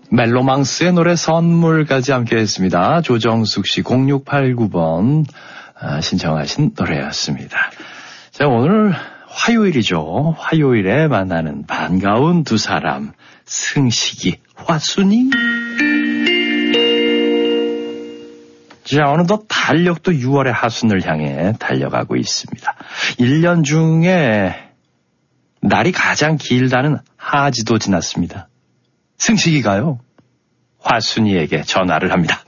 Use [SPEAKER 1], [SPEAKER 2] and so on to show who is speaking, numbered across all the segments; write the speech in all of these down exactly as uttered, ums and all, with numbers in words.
[SPEAKER 1] 멜로망스의 노래 선물까지 함께 했습니다. 조정숙 씨 공육팔구 번 아, 신청하신 노래였습니다. 자, 오늘 화요일이죠. 화요일에 만나는 반가운 두 사람, 승식이, 화순이. 자, 어느덧 달력도 유월의 하순을 향해 달려가고 있습니다. 일 년 중에 날이 가장 길다는 하지도 지났습니다. 승식이가요, 화순이에게 전화를 합니다.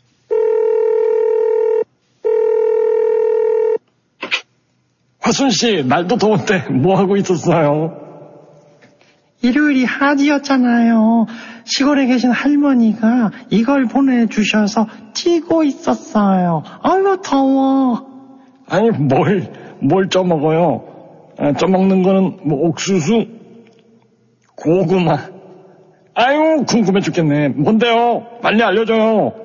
[SPEAKER 2] 화순씨, 날도 더운데 뭐하고 있었어요?
[SPEAKER 3] 일요일이 하지였잖아요. 시골에 계신 할머니가 이걸 보내주셔서 찌고 있었어요. 아유, 더워.
[SPEAKER 2] 아니, 뭘, 뭘 쪄먹어요? 아, 쪄먹는 거는 뭐 옥수수, 고구마. 아유, 궁금해 죽겠네. 뭔데요? 빨리 알려줘요.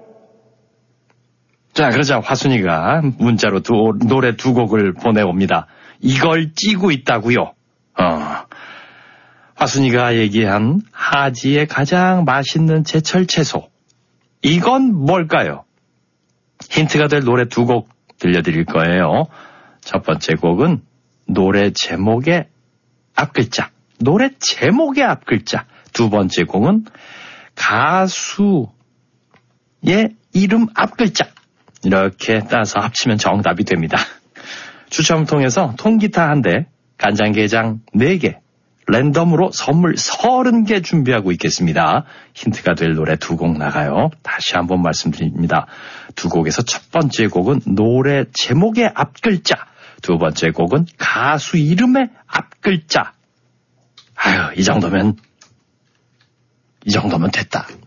[SPEAKER 1] 자, 그러자 화순이가 문자로 두, 노래 두 곡을 보내옵니다. 이걸 찌고 있다고요. 어. 화순이가 얘기한 하지의 가장 맛있는 제철 채소. 이건 뭘까요? 힌트가 될 노래 두 곡 들려드릴 거예요. 첫 번째 곡은 노래 제목의 앞글자. 노래 제목의 앞글자. 두 번째 곡은 가수의 이름 앞글자. 이렇게 따서 합치면 정답이 됩니다. 추첨을 통해서 통기타 한 대, 간장게장 네 개, 랜덤으로 선물 서른 개 준비하고 있겠습니다. 힌트가 될 노래 두 곡 나가요. 다시 한번 말씀드립니다. 두 곡에서 첫 번째 곡은 노래 제목의 앞글자, 두 번째 곡은 가수 이름의 앞글자. 아유, 이 정도면 이 정도면 됐다.